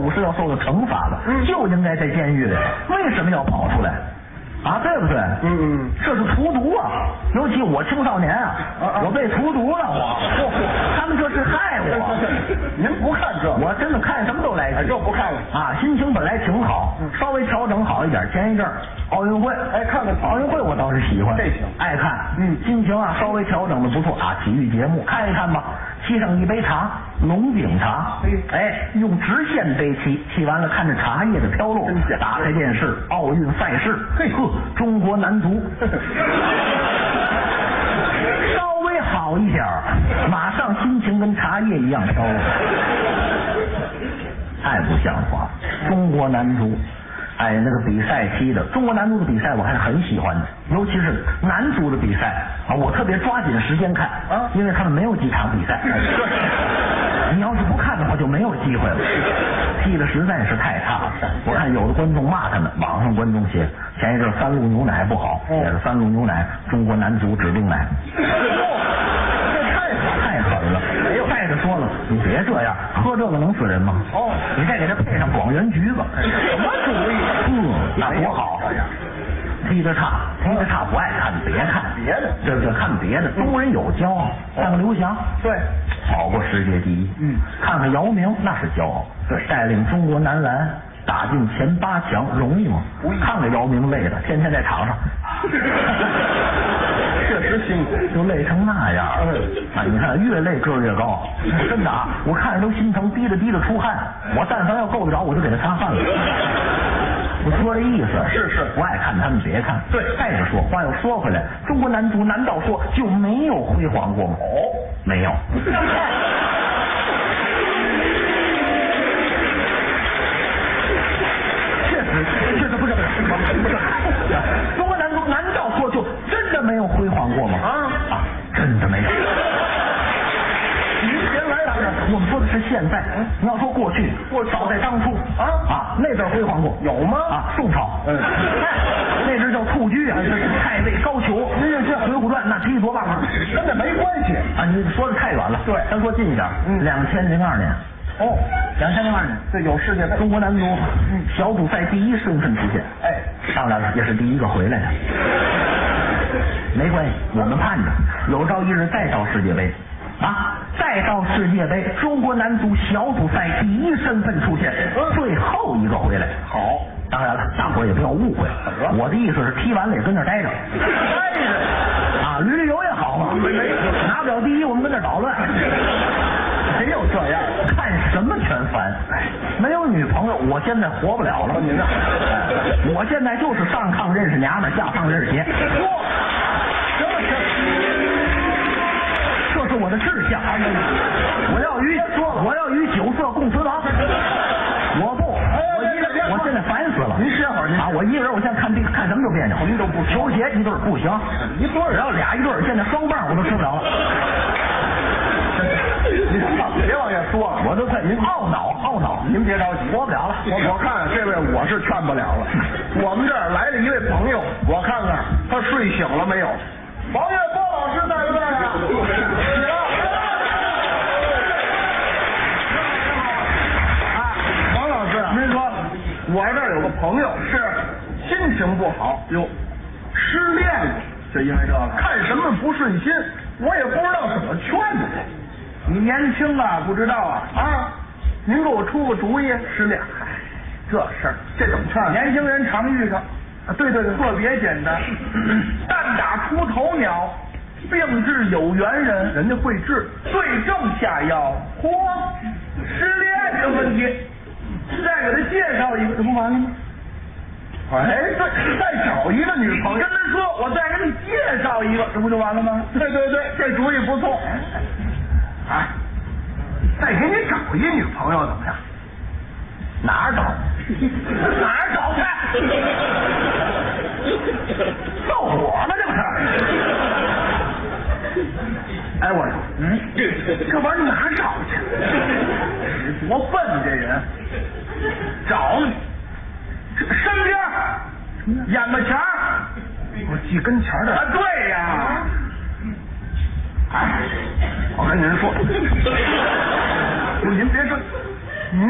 误是要受到惩罚的，就应该在监狱里，为什么要跑出来？啊，对不对？这是荼毒啊！尤其我青少年啊，我被荼毒了，他们这是害我。 您不看这， 我真的看什么都来气， 就不看了啊！心情本来挺好，稍微调整好一点。前一阵奥运会， 看看奥运会，我倒是喜欢， 这行爱看。心情啊稍微调整的不错啊，体育节目看一看吧。沏上一杯茶，龙井茶，用直线杯沏完了看着茶叶的飘落，打开电视，奥运赛事，中国男足稍微好一点，马上心情跟茶叶一样飘落，太不像话！中国男足，那个比赛踢的，中国男足的比赛我还是很喜欢的，尤其是男足的比赛啊，我特别抓紧时间看啊，因为他们没有几场比赛，你要是不看的话就没有机会了，踢的实在是太差了。我看有的观众骂他们，网上观众写前一阵三鹿牛奶不好，写着三鹿牛奶中国男足指定奶， 这太狠了。再者说了，你别这样，喝这个能死人吗？你再给他配上广元橘子， 什么主意？ 那多好！踢得差不爱看，别看别的， 对不对？看别的，中国人有骄傲，看看刘翔， 对， 跑过世界第一，看看姚明，那是骄傲，对，带领中国男篮打进前8强，容易吗？看看姚明累的，天天在场上。 确实辛苦， 就累成那样啊！你看越累个越高，真的啊！我看着都心疼，滴着出汗。我但凡要够得着，我就给他擦汗了。我说这意思是不爱看他们别看。 对， 再者说话又说回来，中国男足难道说就没有辉煌过吗？没有。确实不是。中国男足难道说就真的没有辉煌过吗？真的没有。我们说的是现在，你要说过去，早在当初那阵辉煌过， 有吗？ 宋朝，那阵叫蹴鞠太尉高俅，这《水浒传》那踢多棒啊！ 跟这没关系啊！你说的太远了，对，咱说近一点，2002年。2002年， 对，有世界杯， 中国男足小组赛第一身份出现，当然了，也是第一个回来的。没关系，我们盼着有朝一日再到世界杯再到世界杯，中国男足小组赛第一身份出现，最后一个回来。 好， 当然了，大伙也不要误会，我的意思是踢完了也跟那儿待着，旅游也好嘛，拿不了第一，我们跟那儿捣乱。谁有这样？看什么全烦，没有女朋友，我现在活不了了。 您呢？ 我现在就是上炕认识娘们，下炕认识鞋。这是我的志向。我要与酒色共存亡。我不，我现在烦死了。 您歇会儿， 我一个人，我现在看什么都别扭。 您都不球鞋一对不行， 一对只要俩一对，现在双棒我都吃不了了。 别往下说了， 我都快您懊恼， 您别着急， 活不了了。 我看这位我是劝不了了。我们这儿来了一位朋友，我看看他睡醒了没有。王月波老师在不在啊？起来！王老师，您说，我这儿有个朋友是心情不好，失恋了，就因为这个，看什么不顺心，我也不知道怎么劝他。你年轻啊，不知道啊！您给我出个主意。失恋，这事儿这怎么劝？年轻人常遇上。对，特别简单。蛋打出头鸟，病治有缘人，人家会治，对症下药。失恋的问题，再给他介绍一个，这不完了吗？对，再找一个女朋友，跟他说，我再给你介绍一个，这不就完了吗？对，这主意不错。再给你找一女朋友怎么样？哪儿找去？造火了这不是？我说，这玩意儿哪儿找去？多笨这人！找你身边，眼巴前儿，我记跟前儿的。对呀。我跟您说，您别说，